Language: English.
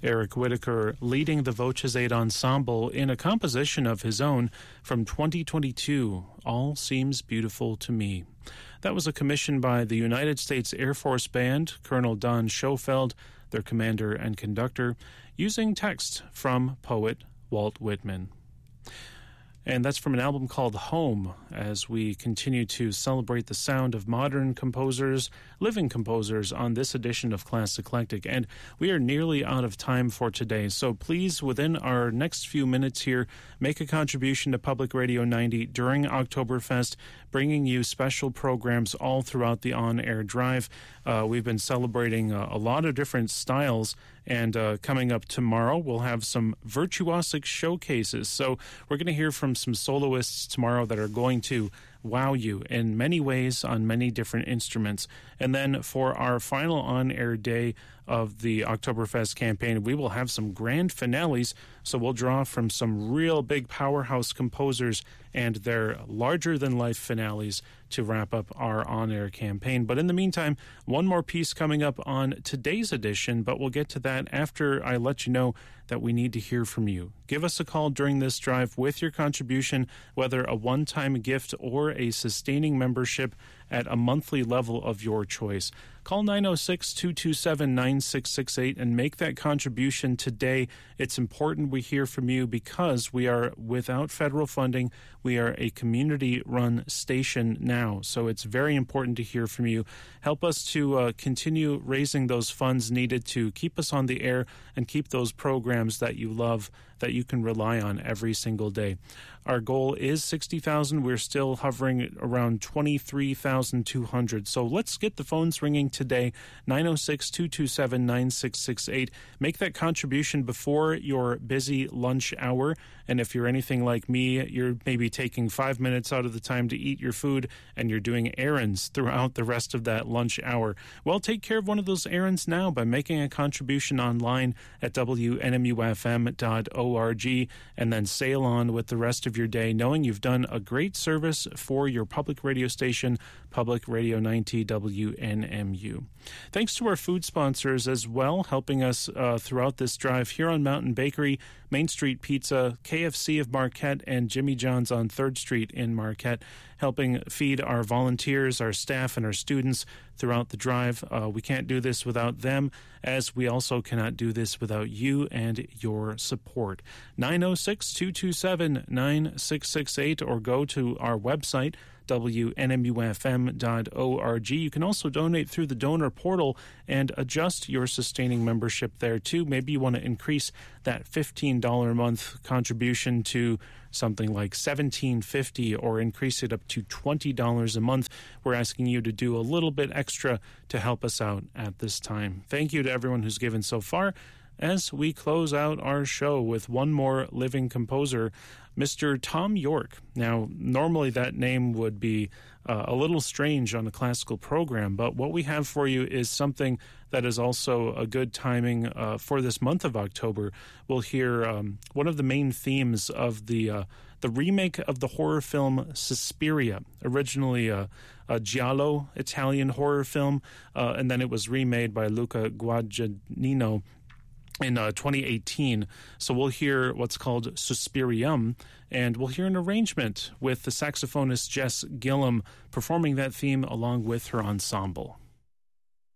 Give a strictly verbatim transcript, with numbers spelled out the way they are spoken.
Eric Whitaker leading the Voces Eight Ensemble in a composition of his own from twenty twenty-two, All Seems Beautiful to Me. That was a commission by the United States Air Force Band, Colonel Don Schofield, their commander and conductor, using text from poet Walt Whitman. And that's from an album called Home, as we continue to celebrate the sound of modern composers, living composers, on this edition of Class Eclectic. And we are nearly out of time for today, so please, within our next few minutes here, make a contribution to Public Radio ninety during Oktoberfest, bringing you special programs all throughout the on-air drive. Uh, we've been celebrating uh, a lot of different styles, and uh, coming up tomorrow, we'll have some virtuosic showcases. So we're going to hear from some soloists tomorrow that are going to wow you in many ways on many different instruments. And then for our final on-air day of the Oktoberfest campaign, we will have some grand finales, so we'll draw from some real big powerhouse composers and their larger-than-life finales to wrap up our on-air campaign. But in the meantime, one more piece coming up on today's edition, but we'll get to that after I let you know that we need to hear from you. Give us a call during this drive with your contribution, whether a one-time gift or a sustaining membership at a monthly level of your choice. Call nine oh six, two two seven, nine six six eight and make that contribution today. It's important we hear from you because we are without federal funding. We are a community-run station now, so it's very important to hear from you. Help us to uh, continue raising those funds needed to keep us on the air and keep those programs that you love, that you can rely on every single day. Our goal is sixty thousand. We're still hovering around twenty-three thousand two hundred. So let's get the phones ringing today, nine oh six, two two seven, nine six six eight. Make that contribution before your busy lunch hour. And if you're anything like me, you're maybe taking five minutes out of the time to eat your food and you're doing errands throughout the rest of that lunch hour. Well, take care of one of those errands now by making a contribution online at W N M U F M dot org and then sail on with the rest of your day, knowing you've done a great service for your public radio station, Public Radio ninety W N M U. Thanks to our food sponsors as well, helping us uh, throughout this drive: Huron Mountain Bakery, Main Street Pizza, K F C of Marquette, and Jimmy John's on third Street in Marquette, helping feed our volunteers, our staff, and our students throughout the drive. Uh, we can't do this without them, as we also cannot do this without you and your support. nine oh six, two two seven, nine six six eight or go to our website, W N M U F M dot org. You can also donate through the donor portal and adjust your sustaining membership there too. Maybe you want to increase that fifteen dollars a month contribution to something like seventeen fifty or increase it up to twenty dollars a month. We're asking you to do a little bit extra to help us out at this time. Thank you to everyone who's given so far. As we close out our show with one more living composer, Mister Thom Yorke. Now, normally that name would be uh, a little strange on a classical program, but what we have for you is something that is also a good timing uh, for this month of October. We'll hear um, one of the main themes of the uh, the remake of the horror film Suspiria, originally a, a giallo Italian horror film, uh, and then it was remade by Luca Guadagnino in uh, twenty eighteen. So we'll hear what's called Suspirium, and we'll hear an arrangement with the saxophonist Jess Gillum performing that theme along with her ensemble.